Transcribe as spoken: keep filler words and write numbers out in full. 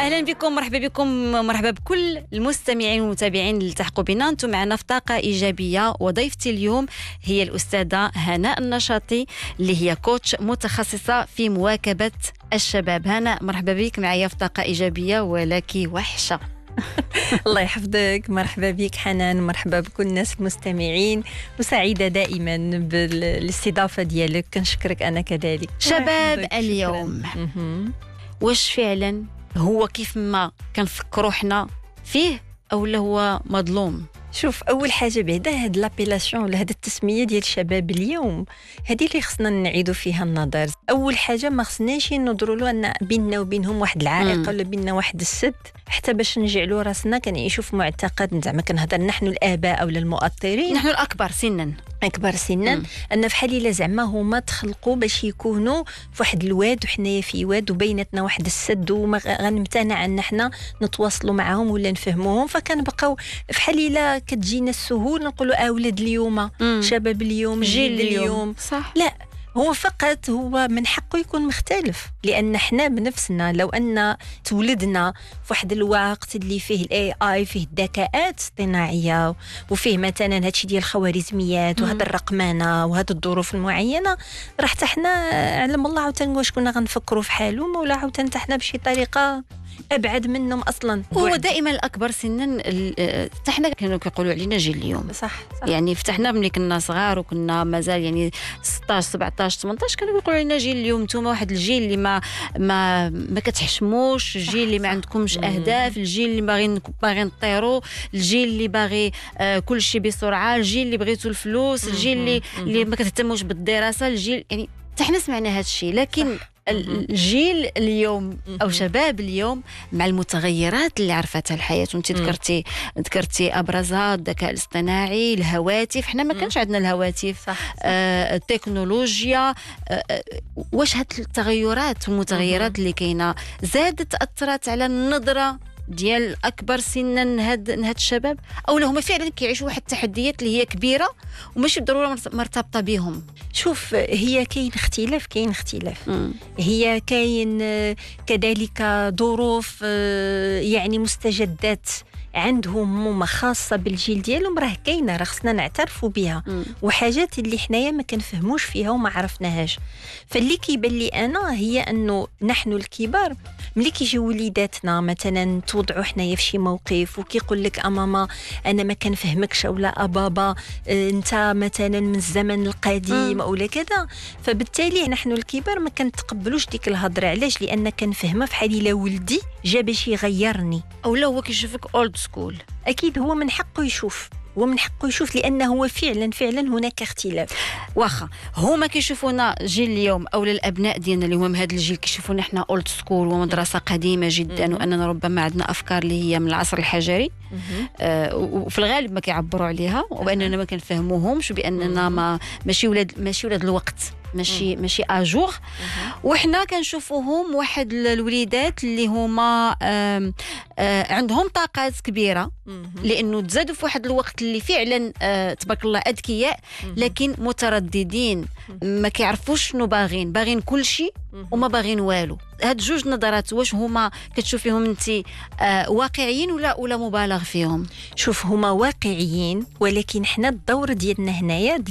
اهلا بكم، مرحبا بكم، مرحبا بكل المستمعين والمتابعين اللي التحقوا بنا. انتم معنا في طاقه ايجابيه، وضيفتي اليوم هي الاستاذه هناء النشاطي اللي هي كوتش متخصصه في مواكبه الشباب. هناء، مرحبا بك معايا في طاقه ايجابيه، ولك وحشه. الله يحفظك. مرحبا بك حنان، مرحبا بكل الناس المستمعين، وسعيدة دائما بالاستضافة ديالك. كنشكرك أنا كذلك. شباب اليوم، واش فعلا هو كيف ما كنفكروا حنا فيه أو هو مظلوم؟ شوف، اول حاجه بعدا هاد لابيلاسيون ولا هاد التسميه ديال شباب اليوم، هذه اللي خصنا نعيدوا فيها النظر. اول حاجه ما خصناش نضروا له ان بيننا وبينهم واحد العائق ولا بيننا واحد السد، حتى باش نجعلوا راسنا كنعيشوا في معتقد، زعما كنهضر نحن الاباء او المؤطرين، نحن الاكبر سنا اكبر سنا، مم. ان فحال الا زعما هما تخلقوا باش يكونوا في واحد الواد وحنايا في واد وبيناتنا واحد السد، وما غنمتنع ان حنا نتواصلوا معهم ولا نفهموهم، فكنبقاو فحال الا كتجينا السهول نقولوا اولاد اليوم، مم. شباب اليوم، جيل اليوم, اليوم. صح. لا، هو فقط هو من حقه يكون مختلف، لان احنا بنفسنا لو ان تولدنا في واحد الوقت اللي فيه الاي اي، فيه الذكاءات الاصطناعيه، وفيه مثلا هادشي ديال الخوارزميات وهذا الرقمنه وهذه الظروف المعينه، راه حتى حنا علم الله عاوتاني واش كنا غنفكروا في حالهم، ولا عاوتاني حتى حنا بشي طريقه ابعد منهم اصلا. هو دائما الاكبر سنا، حتى حنا كانوا كيقولوا علينا جيل اليوم. صح, صح. يعني فتحنا ملي كنا صغار وكنا مازال يعني ستطاش سبعطاش ثمنطاش، كانوا يقولوا لنا جيل اليوم، نتوما واحد الجيل اللي ما ما ما كتحشموش، الجيل اللي ما عندكمش اهداف، الجيل اللي باغيين باغيين طيروا، الجيل اللي باغي آه كل شيء بسرعه، الجيل اللي بغيتو الفلوس، الجيل اللي اللي ما كتهتموش بالدراسه، الجيل يعني حتى حنا سمعنا هذا الشيء. لكن صح. الجيل اليوم او شباب اليوم مع المتغيرات اللي عرفتها الحياه، وانت ذكرتي ذكرتي ابرزها الذكاء الاصطناعي، الهواتف، حنا ما كانش عندنا الهواتف، صح صح. آه التكنولوجيا، آه واش هاد التغيرات والمتغيرات اللي كاينه زادت اثرت على النظره ديال اكبر سنا هاد هاد الشباب، او هما فعلا كيعيشوا واحد التحديات اللي هي كبيره وماشي بالضروره مرتبطه بهم؟ شوف، هي كاين اختلاف كاين اختلاف مم. هي كاين كذلك ظروف، يعني مستجدات عندهم هما خاصه بالجيل ديالهم، راه كاينه، راه خصنا نعترفوا بها، مم. وحاجات اللي حنايا ما كنفهموش فيها وما عرفناهاش. فاللي كيبان لي انا هي انه نحن الكبار ملي كيجيو وليداتنا مثلا توضعوا حنايا في شي موقف وكيقول لك اماما انا ما كنفهمكش، اولا ابابا انت مثلا من الزمن القديم اولا كذا، فبالتالي نحن الكبار ما كنتقبلوش ديك الهضره. علاش؟ لان كنفهمها فحال الا ولدي جا باش يغيرني، اولا هو كيشوفك اولد سكول. اكيد هو من حقه يشوف، هو من حقه يشوف، لانه هو فعلا فعلا هناك اختلاف. واخا هما كيشوفونا جيل اليوم او الابناء ديالنا اللي هما من هذا الجيل كيشوفونا احنا اولد سكول ومدرسه قديمه جدا، م- واننا ربما عندنا افكار اللي هي من العصر الحجري، آه وفي الغالب ما كيعبروا عليها، وباننا ما كنفهموهمش، وباننا ما ماشي ولاد ماشي ولاد الوقت، ماشي ماشي اجور. وحنا كنشوفوهم واحد الوليدات اللي هما آه آه عندهم طاقات كبيره، لانه تزادوا في واحد الوقت اللي فعلا آه تبارك الله اذكياء، لكن مترددين، ما كيعرفوش شنو باغين، باغين كل شيء وما باغين والو. هاد جوج نظرات واش هما كتشوفيهم انت آه واقعيين ولا ولا مبالغ فيهم؟ شوف، هما واقعيين، ولكن حنا الدور ديالنا هنايا